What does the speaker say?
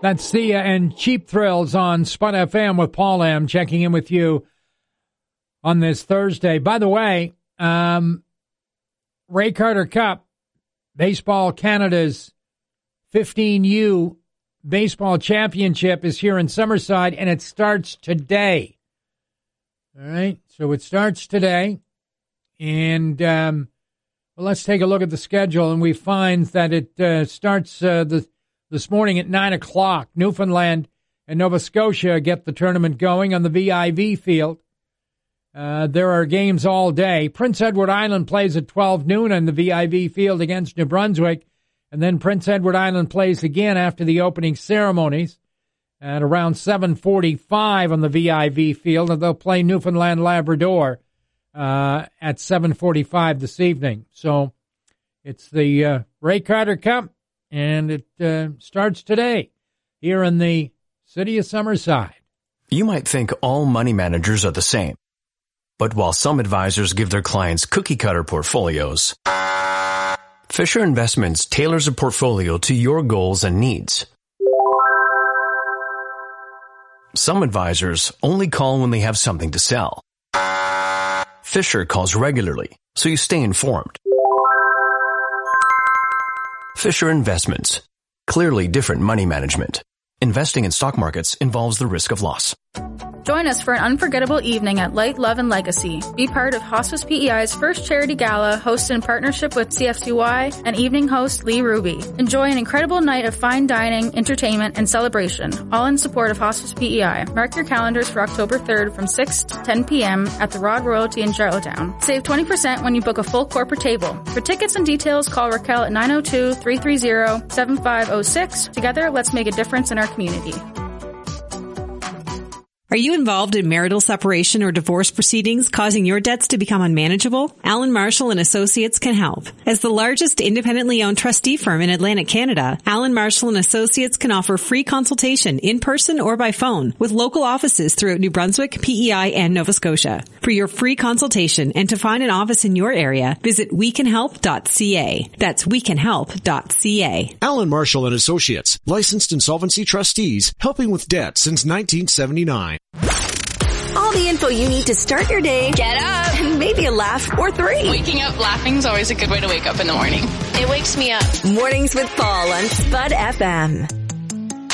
That's Thea and Cheap Thrills on Spud FM with Paul M. checking in with you on this Thursday. By the way, Ray Carter Cup, Baseball Canada's 15U Baseball Championship is here in Summerside, and it starts today. All right, so it starts today, and well, let's take a look at the schedule, and we find that it starts this morning at 9 o'clock. Newfoundland and Nova Scotia get the tournament going on the VIV field. There are games all day. Prince Edward Island plays at 12 noon on the VIV field against New Brunswick. And then Prince Edward Island plays again after the opening ceremonies at around 7:45 on the VIV field. And they'll play Newfoundland Labrador at 7:45 this evening. So it's the Ray Carter Cup, and it starts today here in the city of Summerside. You might think all money managers are the same. But while some advisors give their clients cookie-cutter portfolios, Fisher Investments tailors a portfolio to your goals and needs. Some advisors only call when they have something to sell. Fisher calls regularly, so you stay informed. Fisher Investments. Clearly different money management. Investing in stock markets involves the risk of loss. Join us for an unforgettable evening at Light, Love, and Legacy. Be part of Hospice PEI's first charity gala, hosted in partnership with CFCY and evening host Lee Ruby. Enjoy an incredible night of fine dining, entertainment, and celebration, all in support of Hospice PEI. Mark your calendars for October 3rd from 6 to 10 p.m. at the Rod Royalty in Charlottetown. Save 20% when you book a full corporate table. For tickets and details, call Raquel at 902-330-7506. Together, let's make a difference in our community. Are you involved in marital separation or divorce proceedings causing your debts to become unmanageable? Allen Marshall & Associates can help. As the largest independently owned trustee firm in Atlantic Canada, Allen Marshall & Associates can offer free consultation in person or by phone with local offices throughout New Brunswick, PEI, and Nova Scotia. For your free consultation and to find an office in your area, visit wecanhelp.ca. That's wecanhelp.ca. Allen Marshall & Associates, licensed insolvency trustees, helping with debt since 1979. All the info you need to start your day. Get up. And maybe a laugh or three. Waking up laughing is always a good way to wake up in the morning. It wakes me up. Mornings with Paul on Spud FM.